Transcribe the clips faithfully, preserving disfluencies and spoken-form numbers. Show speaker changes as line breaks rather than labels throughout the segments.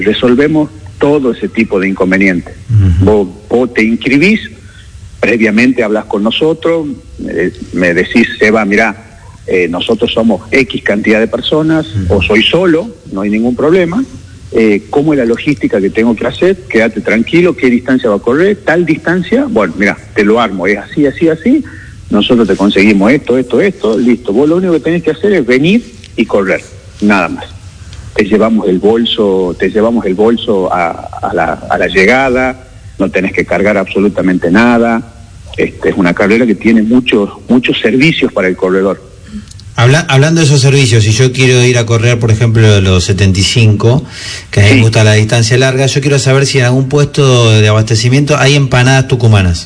resolvemos todo ese tipo de inconvenientes. Uh-huh. Vos, vos te inscribís, previamente hablas con nosotros, me, me decís, Seba, mirá, eh, nosotros somos X cantidad de personas, uh-huh. o soy solo, no hay ningún problema, eh, ¿cómo es la logística que tengo que hacer? Quédate tranquilo, ¿qué distancia va a correr? Tal distancia, bueno, mirá, te lo armo, es así, así, así, nosotros te conseguimos esto, esto, esto, listo, vos lo único que tenés que hacer es venir y correr, nada más. Te llevamos el bolso, te llevamos el bolso a, a, la, a la llegada, no tenés que cargar absolutamente nada. Este, es una carrera que tiene muchos muchos servicios para el corredor.
Habla, hablando de esos servicios, si yo quiero ir a correr, por ejemplo, los setenta y cinco, que a mí sí. me gusta la distancia larga, yo quiero saber si en algún puesto de abastecimiento hay empanadas tucumanas.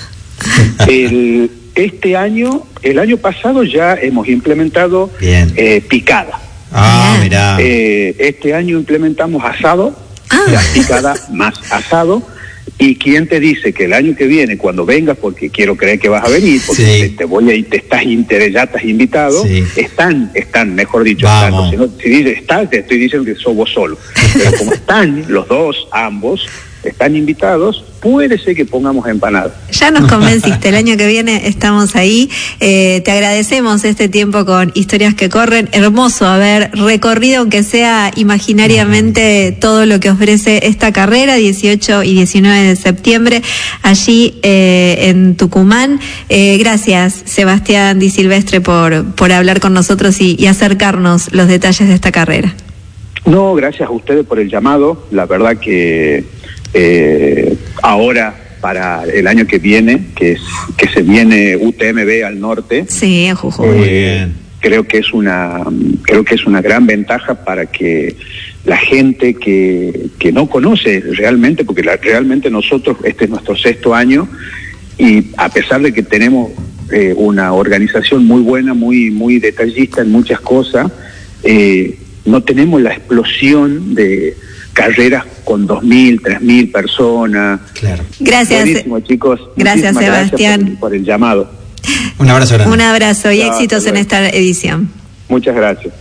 El, este año, el año pasado ya hemos implementado eh, picada.
Ah, mirá.
Eh, este año implementamos asado, ah. la picada más asado, y quien te dice que el año que viene, cuando vengas, porque quiero creer que vas a venir, porque sí. te, te voy a ir, te estás inter, ya estás invitado, sí. están, están, mejor dicho, están, si, no, si dices estás, te estoy diciendo que sos vos solo, pero como están los dos, ambos, están invitados, puede ser que pongamos empanadas.
Ya nos convenciste, el año que viene estamos ahí. Eh, te agradecemos este tiempo con Historias que Corren. Hermoso haber recorrido, aunque sea imaginariamente, todo lo que ofrece esta carrera, dieciocho y diecinueve de septiembre, allí eh, en Tucumán. Eh, gracias, Sebastián Di Silvestre, por, por hablar con nosotros y, y acercarnos los detalles de esta carrera.
No, gracias a ustedes por el llamado. La verdad que Eh, ahora para el año que viene, que es que se viene U T M B al norte,
sí, en Jujuy.
Eh, Muy bien. Creo que es una creo que es una gran ventaja para que la gente que, que no conoce realmente, porque la, realmente nosotros, este es nuestro sexto año, y a pesar de que tenemos eh, una organización muy buena, muy, muy detallista en muchas cosas, eh, no tenemos la explosión de carreras con dos mil, tres mil personas.
Claro. Gracias.
Buenísimo, chicos.
Gracias, Sebastián.
Gracias por, por el llamado.
Un abrazo grande.
Un abrazo y
Chao,
éxitos en esta edición.
Muchas gracias.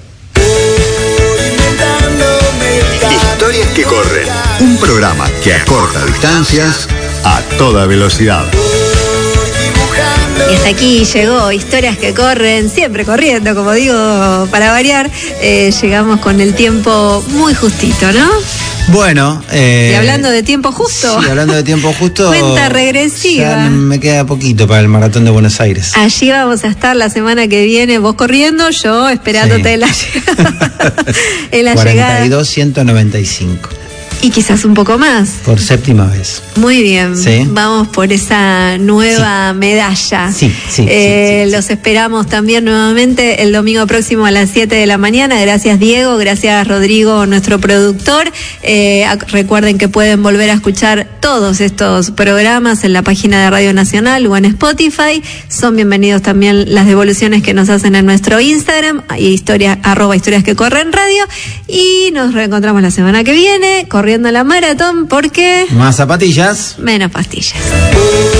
Historias que Corren. Un programa que acorta distancias a toda velocidad.
Y hasta aquí llegó Historias que Corren, siempre corriendo, como digo, para variar. Eh, llegamos con el tiempo muy justito, ¿no?
Bueno, eh,
y hablando de tiempo justo.
Sí, hablando de tiempo justo.
Cuenta regresiva.
Ya me queda poquito para el maratón de Buenos Aires.
Allí vamos a estar la semana que viene, vos corriendo, yo esperándote sí. en la llegada. en la
cuarenta y dos, ciento noventa y cinco.
Y quizás un poco más.
Por séptima vez.
Muy bien.
¿Sí?
Vamos por esa nueva sí. medalla.
Sí, sí,
eh,
sí, sí.
Los esperamos también nuevamente el domingo próximo a las siete de la mañana. Gracias, Diego. Gracias, Rodrigo, nuestro productor. Eh, recuerden que pueden volver a escuchar todos estos programas en la página de Radio Nacional o en Spotify. Son bienvenidos también las devoluciones que nos hacen en nuestro Instagram, historia, arroba historias que corren radio. Y nos reencontramos la semana que viene, corriendo la maratón, porque
más zapatillas,
menos pastillas.